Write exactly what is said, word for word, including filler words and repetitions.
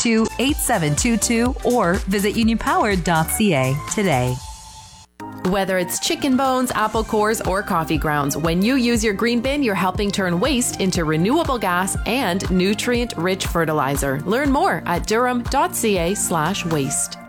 two, eight seven two two or visit union power dot c a today. Whether it's chicken bones, apple cores, or coffee grounds, when you use your green bin, you're helping turn waste into renewable gas and nutrient-rich fertilizer. Learn more at durham dot c a slash waste.